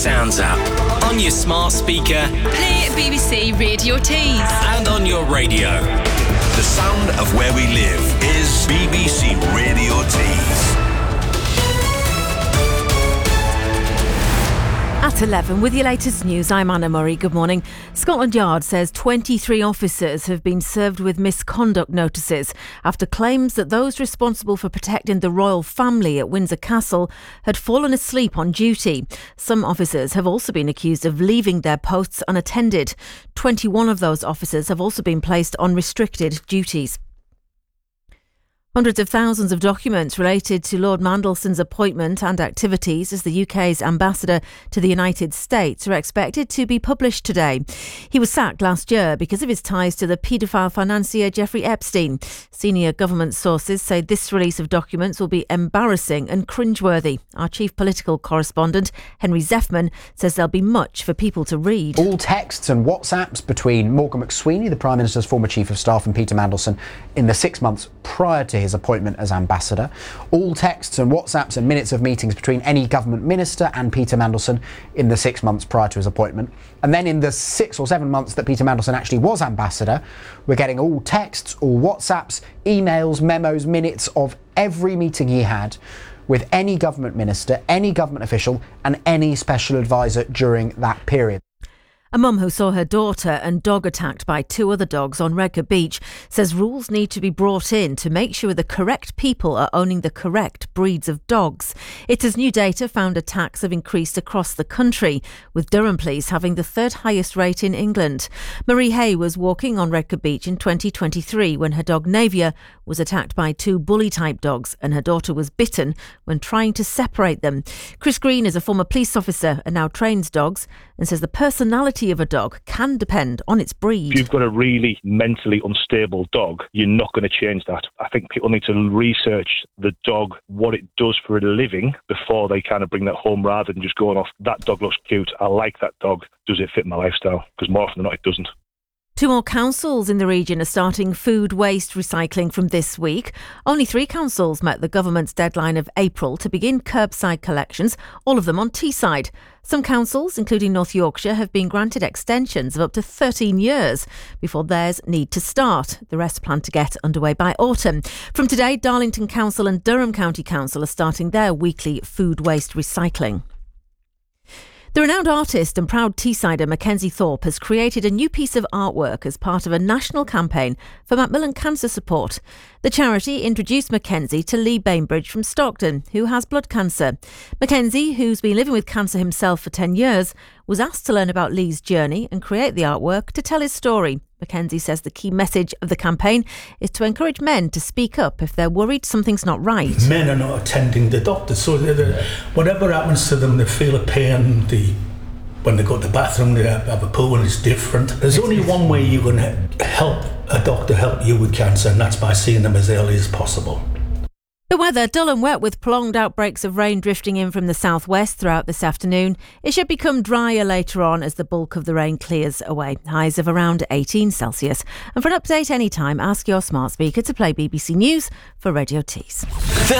Sounds app. On your smart speaker. Play BBC Radio Tees. And on your radio. The sound of where we live is BBC Radio Tees. At 11, with your latest news, I'm Anna Murray. Good morning. Scotland Yard says 23 officers have been served with misconduct notices after claims that those responsible for protecting the royal family at Windsor Castle had fallen asleep on duty. Some officers have also been accused of leaving their posts unattended. 21 of those officers have also been placed on restricted duties. Hundreds of thousands of documents related to Lord Mandelson's appointment and activities as the UK's ambassador to the United States are expected to be published today. He was sacked last year because of his ties to the paedophile financier Jeffrey Epstein. Senior government sources say this release of documents will be embarrassing and cringeworthy. Our chief political correspondent, Henry Zeffman, says there'll be much for people to read. All texts and WhatsApps between Morgan McSweeney, the Prime Minister's former Chief of Staff, and Peter Mandelson in the 6 months prior to his appointment as ambassador. All texts and WhatsApps and minutes of meetings between any government minister and Peter Mandelson in the 6 months prior to his appointment. And then in the 6 or 7 months that Peter Mandelson actually was ambassador, we're getting all texts, all WhatsApps, emails, memos, minutes of every meeting he had with any government minister, any government official and any special advisor during that period. A mum who saw her daughter and dog attacked by 2 other dogs on Redcar Beach says rules need to be brought in to make sure the correct people are owning the correct breeds of dogs. It says new data found attacks have increased across the country, with Durham Police having the 3rd highest rate in England. Marie Hay was walking on Redcar Beach in 2023 when her dog Navia was attacked by 2 bully-type dogs and her daughter was bitten when trying to separate them. Chris Green is a former police officer and now trains dogs and says the personality of a dog can depend on its breed. If you've got a really mentally unstable dog, you're not going to change that. I think people need to research the dog, what it does for a living, before they kind of bring that home, rather than just going off, that dog looks cute, I like that dog, does it fit my lifestyle? Because more often than not, it doesn't. 2 more councils in the region are starting food waste recycling from this week. Only 3 councils met the government's deadline of April to begin curbside collections, all of them on Teesside. Some councils, including North Yorkshire, have been granted extensions of up to 13 years before theirs need to start. The rest plan to get underway by autumn. From today, Darlington Council and Durham County Council are starting their weekly food waste recycling. The renowned artist and proud Teessider Mackenzie Thorpe has created a new piece of artwork as part of a national campaign for Macmillan Cancer Support. The charity introduced Mackenzie to Lee Bainbridge from Stockton, who has blood cancer. Mackenzie, who's been living with cancer himself for 10 years, was asked to learn about Lee's journey and create the artwork to tell his story. Mackenzie says the key message of the campaign is to encourage men to speak up if they're worried something's not right. Men are not attending the doctor, so whatever happens to them, they feel a pain. When they go to the bathroom, they have a poo and it's different. There's only one way you can help a doctor help you with cancer, and that's by seeing them as early as possible. The weather, dull and wet with prolonged outbreaks of rain drifting in from the southwest throughout this afternoon. It should become drier later on as the bulk of the rain clears away. Highs of around 18 Celsius. And for an update anytime, ask your smart speaker to play BBC News for Radio Tees.